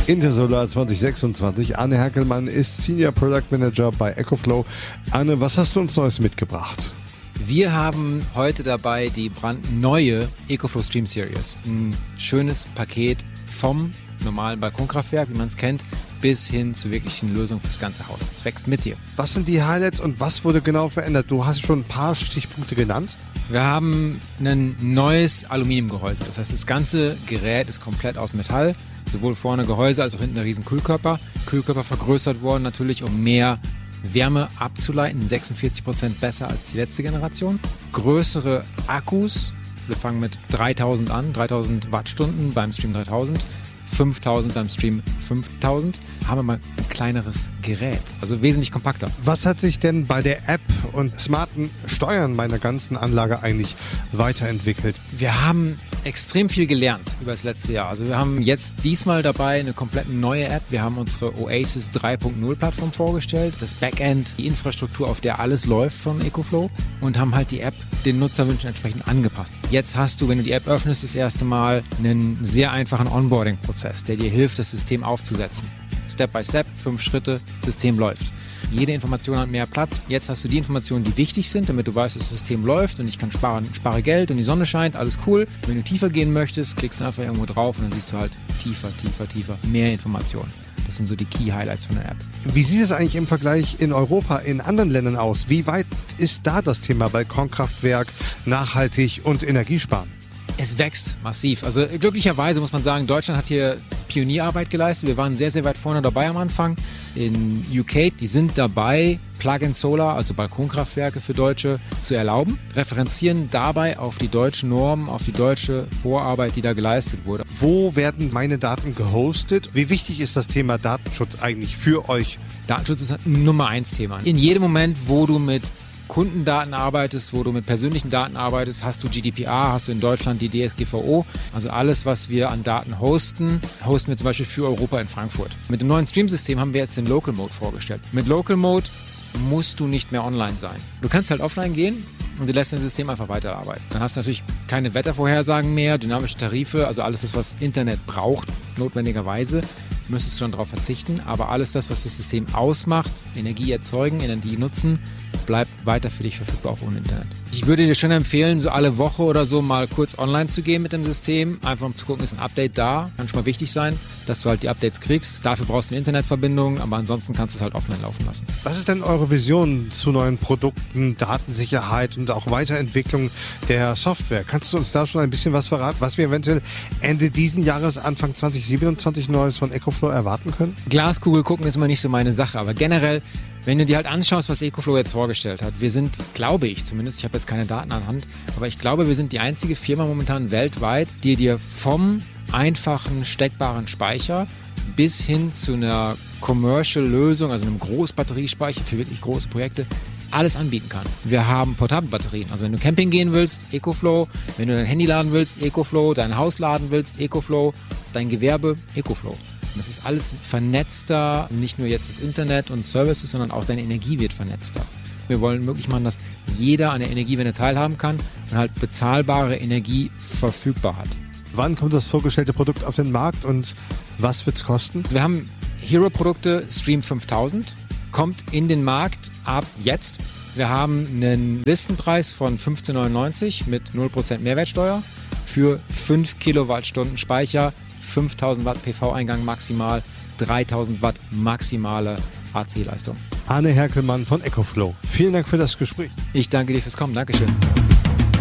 Intersolar 2026. Anne Herkelmann ist Senior Product Manager bei EcoFlow. Anne, was hast du uns Neues mitgebracht? Wir haben heute dabei die brandneue EcoFlow Stream Series. Ein schönes Paket vom normalen Balkonkraftwerk, wie man es kennt, bis hin zu wirklichen Lösungen fürs ganze Haus. Es wächst mit dir. Was sind die Highlights und was wurde genau verändert? Du hast schon ein paar Stichpunkte genannt. Wir haben ein neues Aluminiumgehäuse. Das heißt, das ganze Gerät ist komplett aus Metall. Sowohl vorne Gehäuse als auch hinten der riesen Kühlkörper. Kühlkörper vergrößert worden natürlich, um mehr Wärme abzuleiten. 46% besser als die letzte Generation. Größere Akkus. Wir fangen mit 3000 an, 3000 Wattstunden beim Stream 3000. 5000 beim Stream 5000, haben wir mal ein kleineres Gerät, also wesentlich kompakter. Was hat sich denn bei der App und smarten Steuern meiner ganzen Anlage eigentlich weiterentwickelt? Wir haben extrem viel gelernt über das letzte Jahr. Also wir haben jetzt diesmal dabei eine komplett neue App. Wir haben unsere Oasis 3.0 Plattform vorgestellt, das Backend, die Infrastruktur, auf der alles läuft von EcoFlow und haben halt die App den Nutzerwünschen entsprechend angepasst. Jetzt hast du, wenn du die App öffnest, das erste Mal einen sehr einfachen Onboarding-Prozess, der dir hilft, das System aufzusetzen. Step by Step, 5 Schritte, System läuft. Jede Information hat mehr Platz. Jetzt hast du die Informationen, die wichtig sind, damit du weißt, dass das System läuft und ich kann spare Geld und die Sonne scheint, alles cool. Wenn du tiefer gehen möchtest, klickst du einfach irgendwo drauf und dann siehst du halt tiefer, mehr Informationen. Das sind so die Key-Highlights von der App. Wie sieht es eigentlich im Vergleich in Europa, in anderen Ländern aus? Wie weit ist da das Thema Balkonkraftwerk, nachhaltig und Energiesparen? Es wächst massiv. Also glücklicherweise muss man sagen, Deutschland hat hier Pionierarbeit geleistet. Wir waren sehr, sehr weit vorne dabei am Anfang. In UK, die sind dabei, Plug-in-Solar, also Balkonkraftwerke für Deutsche, zu erlauben. Referenzieren dabei auf die deutschen Normen, auf die deutsche Vorarbeit, die da geleistet wurde. Wo werden meine Daten gehostet? Wie wichtig ist das Thema Datenschutz eigentlich für euch? Datenschutz ist ein Nummer 1 Thema. In jedem Moment, wo du mit Kundendaten arbeitest, wo du mit persönlichen Daten arbeitest, hast du GDPR, hast du in Deutschland die DSGVO. Also alles, was wir an Daten hosten wir zum Beispiel für Europa in Frankfurt. Mit dem neuen Stream-System haben wir jetzt den Local Mode vorgestellt. Mit Local Mode musst du nicht mehr online sein. Du kannst halt offline gehen und du lässt dein System einfach weiterarbeiten. Dann hast du natürlich keine Wettervorhersagen mehr, dynamische Tarife, also alles das, was Internet braucht, notwendigerweise, müsstest du dann darauf verzichten. Aber alles das, was das System ausmacht, Energie erzeugen, Energie nutzen, bleibt weiter für dich verfügbar, auch ohne Internet. Ich würde dir schon empfehlen, so alle Woche oder so mal kurz online zu gehen mit dem System, einfach um zu gucken, ist ein Update da. Kann schon mal wichtig sein, dass du halt die Updates kriegst. Dafür brauchst du eine Internetverbindung, aber ansonsten kannst du es halt offline laufen lassen. Was ist denn eure Vision zu neuen Produkten, Datensicherheit und auch Weiterentwicklung der Software? Kannst du uns da schon ein bisschen was verraten, was wir eventuell Ende diesen Jahres, Anfang 2027 Neues von EcoFlow erwarten können? Glaskugel gucken ist immer nicht so meine Sache, aber generell, wenn du dir halt anschaust, was EcoFlow jetzt vorgestellt hat, wir sind, glaube ich zumindest, ich habe jetzt keine Daten anhand, aber ich glaube, wir sind die einzige Firma momentan weltweit, die dir vom einfachen steckbaren Speicher bis hin zu einer Commercial-Lösung, also einem Großbatteriespeicher für wirklich große Projekte, alles anbieten kann. Wir haben portable Batterien. Also wenn du Camping gehen willst, EcoFlow. Wenn du dein Handy laden willst, EcoFlow. Dein Haus laden willst, EcoFlow. Dein Gewerbe, EcoFlow. Und das ist alles vernetzter, nicht nur jetzt das Internet und Services, sondern auch deine Energie wird vernetzter. Wir wollen möglich machen, dass jeder an der Energiewende teilhaben kann und halt bezahlbare Energie verfügbar hat. Wann kommt das vorgestellte Produkt auf den Markt und was wird es kosten? Wir haben Hero-Produkte Stream 5000, kommt in den Markt ab jetzt. Wir haben einen Listenpreis von 15,99 mit 0% Mehrwertsteuer für 5 Kilowattstunden Speicher, 5000 Watt PV-Eingang maximal, 3000 Watt maximale AC-Leistung. Anne Herkelmann von EcoFlow. Vielen Dank für das Gespräch. Ich danke dir fürs Kommen. Dankeschön.